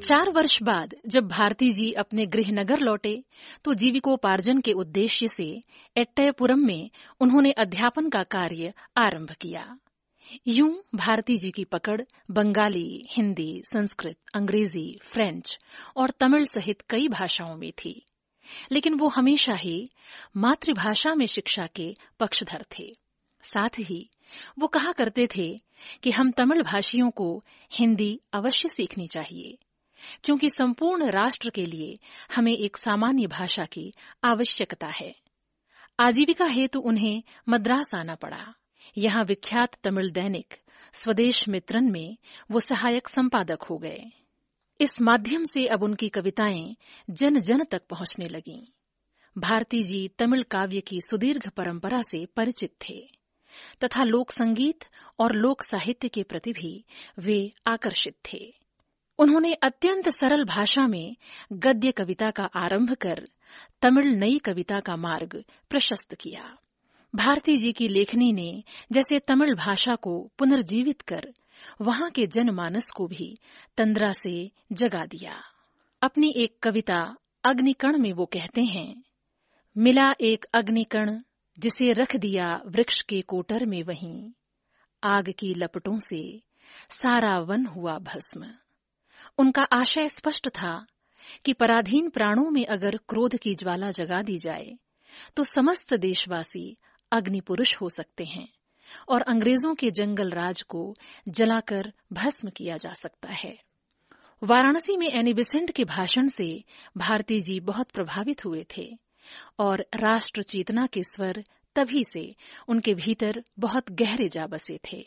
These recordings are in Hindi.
4 वर्ष बाद जब भारती जी अपने गृहनगर लौटे तो जीविकोपार्जन के उद्देश्य से एट्टयपुरम में उन्होंने अध्यापन का कार्य आरंभ किया। यूं भारती जी की पकड़ बंगाली, हिंदी, संस्कृत, अंग्रेजी, फ्रेंच और तमिल सहित कई भाषाओं में थी, लेकिन वो हमेशा ही मातृभाषा में शिक्षा के पक्षधर थे। साथ ही वो कहा करते थे कि हम तमिल भाषियों को हिंदी अवश्य सीखनी चाहिए, क्योंकि संपूर्ण राष्ट्र के लिए हमें एक सामान्य भाषा की आवश्यकता है। आजीविका हेतु उन्हें मद्रास आना पड़ा। यहाँ विख्यात तमिल दैनिक स्वदेश मित्रन में वो सहायक संपादक हो गए। इस माध्यम से अब उनकी कविताएं जन जन तक पहुंचने लगीं। भारती जी तमिल काव्य की सुदीर्घ परंपरा से परिचित थे तथा लोक संगीत और लोक साहित्य के प्रति भी वे आकर्षित थे। उन्होंने अत्यंत सरल भाषा में गद्य कविता का आरंभ कर तमिल नई कविता का मार्ग प्रशस्त किया। भारती जी की लेखनी ने जैसे तमिल भाषा को पुनर्जीवित कर वहां के जनमानस को भी तंद्रा से जगा दिया। अपनी एक कविता अग्निकण में वो कहते हैं, मिला एक अग्निकण जिसे रख दिया वृक्ष के कोटर में, वहीं आग की लपटों से सारा वन हुआ भस्म। उनका आशय स्पष्ट था कि पराधीन प्राणों में अगर क्रोध की ज्वाला जगा दी जाए तो समस्त देशवासी अग्नि पुरुष हो सकते हैं और अंग्रेजों के जंगल राज को जलाकर भस्म किया जा सकता है। वाराणसी में एनी बेसेंट के भाषण से भारती जी बहुत प्रभावित हुए थे और राष्ट्र चेतना के स्वर तभी से उनके भीतर बहुत गहरे जा बसे थे।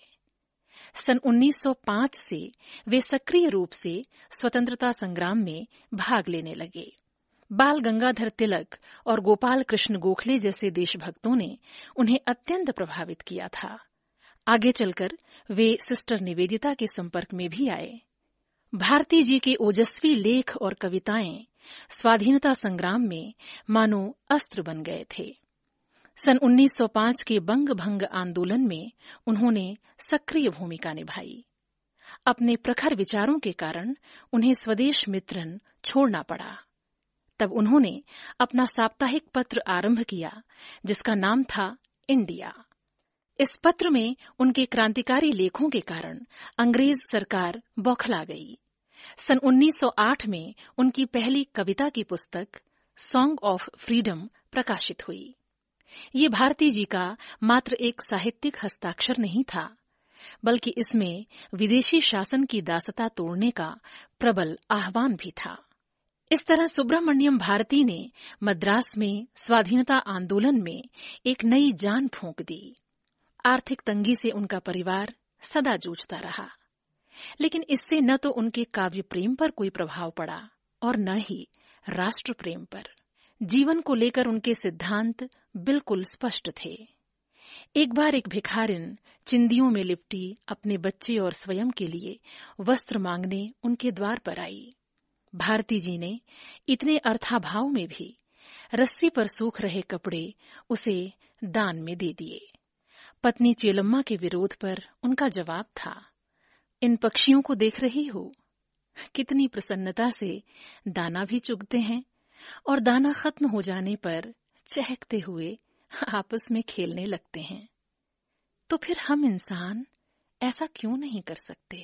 सन 1905 से वे सक्रिय रूप से स्वतंत्रता संग्राम में भाग लेने लगे। बाल गंगाधर तिलक और गोपाल कृष्ण गोखले जैसे देशभक्तों ने उन्हें अत्यंत प्रभावित किया था। आगे चलकर वे सिस्टर निवेदिता के संपर्क में भी आए। भारती जी के ओजस्वी लेख और कविताएं स्वाधीनता संग्राम में मानो अस्त्र बन गए थे। सन 1905 के बंग भंग आंदोलन में उन्होंने सक्रिय भूमिका निभाई। अपने प्रखर विचारों के कारण उन्हें स्वदेश मित्रन छोड़ना पड़ा। तब उन्होंने अपना साप्ताहिक पत्र आरंभ किया जिसका नाम था इंडिया। इस पत्र में उनके क्रांतिकारी लेखों के कारण अंग्रेज सरकार बौखला गई। सन 1908 में उनकी पहली कविता की पुस्तक सॉन्ग ऑफ फ्रीडम प्रकाशित हुई। ये भारती जी का मात्र एक साहित्यिक हस्ताक्षर नहीं था, बल्कि इसमें विदेशी शासन की दासता तोड़ने का प्रबल आह्वान भी था। इस तरह सुब्रमण्यम भारती ने मद्रास में स्वाधीनता आंदोलन में एक नई जान फूंक दी। आर्थिक तंगी से उनका परिवार सदा जूझता रहा, लेकिन इससे न तो उनके काव्य प्रेम पर कोई प्रभाव पड़ा और न ही राष्ट्र प्रेम पर। जीवन को लेकर उनके सिद्धांत बिल्कुल स्पष्ट थे। एक बार एक भिखारिन चिंदियों में लिपटी अपने बच्चे और स्वयं के लिए वस्त्र मांगने उनके द्वार पर आई। भारती जी ने इतने अर्थाभाव में भी रस्सी पर सूख रहे कपड़े उसे दान में दे दिए। पत्नी चेलम्मा के विरोध पर उनका जवाब था, इन पक्षियों को देख रही हो, कितनी प्रसन्नता से दाना भी चुगते हैं और दाना खत्म हो जाने पर चहकते हुए आपस में खेलने लगते हैं। तो फिर हम इंसान ऐसा क्यों नहीं कर सकते?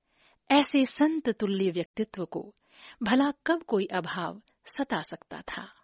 ऐसे संत तुल्य व्यक्तित्व को भला कब कोई अभाव सता सकता था?